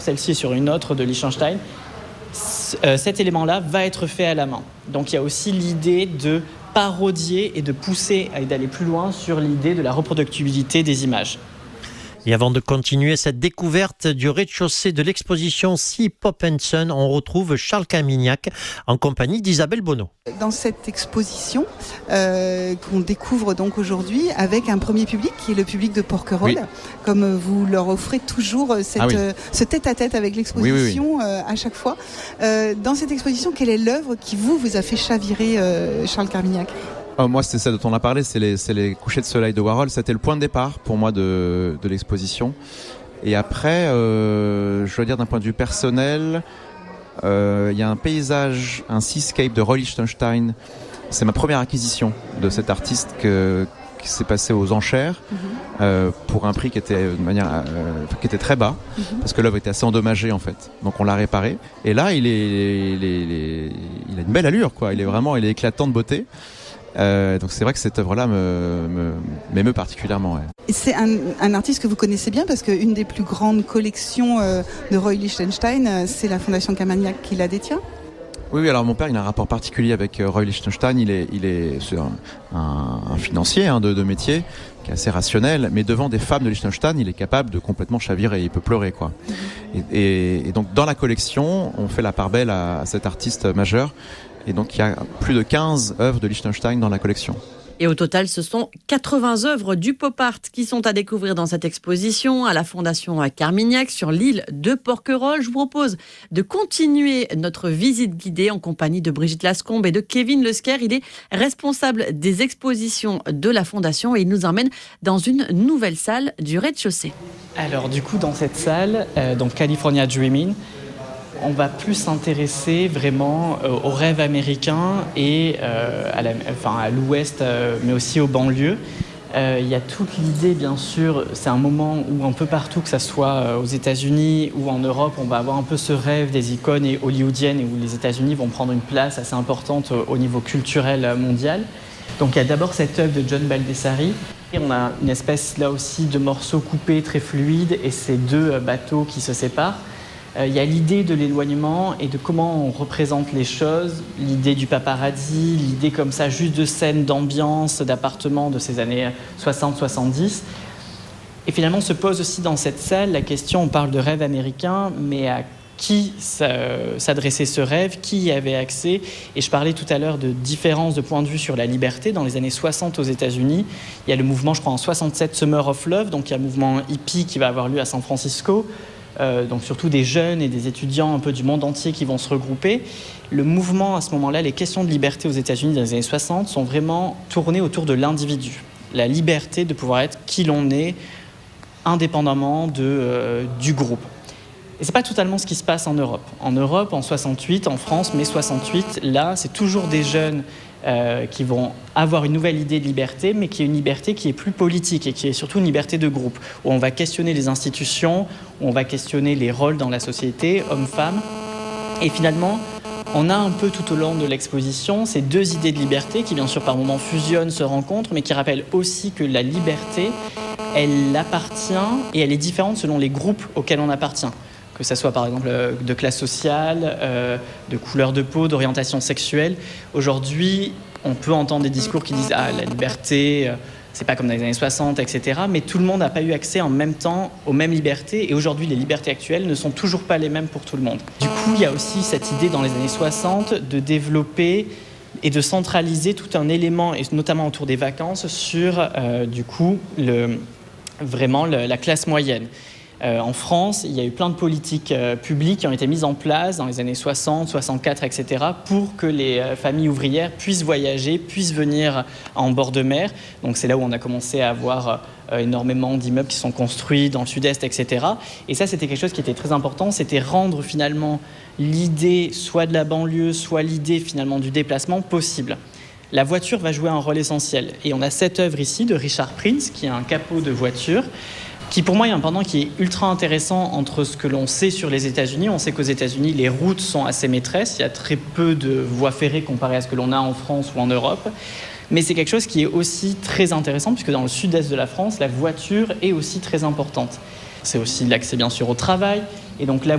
Celle-ci est sur une autre de Liechtenstein. Cet élément-là va être fait à la main. Donc il y a aussi l'idée de parodier et de pousser et d'aller plus loin sur l'idée de la reproductibilité des images. Et avant de continuer cette découverte du rez-de-chaussée de l'exposition Sea Pop & Son, on retrouve Charles Carmignac en compagnie d'Isabelle Bonneau. Dans cette exposition qu'on découvre donc aujourd'hui avec un premier public qui est le public de Porquerolles, comme vous leur offrez toujours ce tête-à-tête avec l'exposition à chaque fois. Dans cette exposition, quelle est l'œuvre qui vous a fait chavirer, Charles Carmignac ? Moi, c'est celle dont on a parlé, c'est les couchers de soleil de Warhol. C'était le point de départ pour moi de l'exposition. Et après, je dois dire d'un point de vue personnel, il y a un paysage, un seascape de Roy Lichtenstein. C'est ma première acquisition de cet artiste qui s'est passé aux enchères pour un prix qui était qui était très bas parce que l'œuvre était assez endommagée en fait. Donc on l'a réparé. Et là, il a une belle allure quoi. Il est éclatant de beauté. Donc c'est vrai que cette œuvre-là m'émeut particulièrement. Ouais. Et c'est un artiste que vous connaissez bien parce qu'une des plus grandes collections de Roy Lichtenstein, c'est la Fondation Carmignac qui la détient. Oui, alors mon père, il a un rapport particulier avec Roy Lichtenstein. Il est un financier de métier qui est assez rationnel, mais devant des femmes de Liechtenstein, il est capable de complètement chavirer, il peut pleurer quoi. Et donc dans la collection, on fait la part belle à cet artiste majeur. Et donc il y a plus de 15 œuvres de Liechtenstein dans la collection. Et au total, ce sont 80 œuvres du pop art qui sont à découvrir dans cette exposition à la Fondation Carmignac sur l'île de Porquerolles. Je vous propose de continuer notre visite guidée en compagnie de Brigitte Lascombe et de Kevin Lesquer. Il est responsable des expositions de la Fondation et il nous emmène dans une nouvelle salle du rez-de-chaussée. Alors du coup, dans cette salle, donc California Dreaming, on va plus s'intéresser vraiment aux rêves américains et à l'ouest, mais aussi aux banlieues. Il y a toute l'idée, bien sûr, c'est un moment où un peu partout, que ce soit aux États-Unis ou en Europe, on va avoir un peu ce rêve des icônes hollywoodiennes et où les États-Unis vont prendre une place assez importante au niveau culturel mondial. Donc il y a d'abord cette œuvre de John Baldessari. Et on a une espèce là aussi de morceaux coupés très fluides et ces deux bateaux qui se séparent. Il y a l'idée de l'éloignement et de comment on représente les choses, l'idée du paparazzi, l'idée comme ça juste de scènes d'ambiance, d'appartements de ces années 60-70. Et finalement se pose aussi dans cette salle la question, on parle de rêve américain, mais à qui s'adressait ce rêve, qui y avait accès. Et je parlais tout à l'heure de différence de point de vue sur la liberté. Dans les années 60 aux États-Unis, il y a le mouvement, je crois en 67, Summer of Love, donc il y a un mouvement hippie qui va avoir lieu à San Francisco. Donc surtout des jeunes et des étudiants un peu du monde entier qui vont se regrouper. Le mouvement à ce moment-là, les questions de liberté aux États-Unis dans les années 60 sont vraiment tournées autour de l'individu. La liberté de pouvoir être qui l'on est, indépendamment du groupe. Et c'est pas totalement ce qui se passe en Europe. En Europe, en 68, en France, mai 68, là, c'est toujours des jeunes qui vont avoir une nouvelle idée de liberté, mais qui est une liberté qui est plus politique et qui est surtout une liberté de groupe, où on va questionner les institutions, où on va questionner les rôles dans la société, hommes-femmes. Et finalement, on a un peu tout au long de l'exposition ces deux idées de liberté qui, bien sûr, par moments fusionnent, se rencontrent, mais qui rappellent aussi que la liberté, elle appartient et elle est différente selon les groupes auxquels on appartient. Que ça soit par exemple de classe sociale, de couleur de peau, d'orientation sexuelle. Aujourd'hui, on peut entendre des discours qui disent « Ah, la liberté, c'est pas comme dans les années 60, etc. » Mais tout le monde n'a pas eu accès en même temps aux mêmes libertés. Et aujourd'hui, les libertés actuelles ne sont toujours pas les mêmes pour tout le monde. Du coup, il y a aussi cette idée dans les années 60 de développer et de centraliser tout un élément, et notamment autour des vacances, sur du coup, vraiment la classe moyenne. En France, il y a eu plein de politiques publiques qui ont été mises en place dans les années 60, 64, etc. pour que les familles ouvrières puissent voyager, puissent venir en bord de mer. Donc c'est là où on a commencé à avoir énormément d'immeubles qui sont construits dans le sud-est, etc. Et ça, c'était quelque chose qui était très important. C'était rendre finalement l'idée soit de la banlieue, soit l'idée finalement du déplacement possible. La voiture va jouer un rôle essentiel. Et on a cette œuvre ici de Richard Prince, qui est un capot de voiture, qui pour moi est un pendant qui est ultra intéressant entre ce que l'on sait sur les États-Unis. On sait qu'aux États-Unis, les routes sont assez maîtresses. Il y a très peu de voies ferrées comparé à ce que l'on a en France ou en Europe. Mais c'est quelque chose qui est aussi très intéressant, puisque dans le sud-est de la France, la voiture est aussi très importante. C'est aussi l'accès, bien sûr, au travail. Et donc, la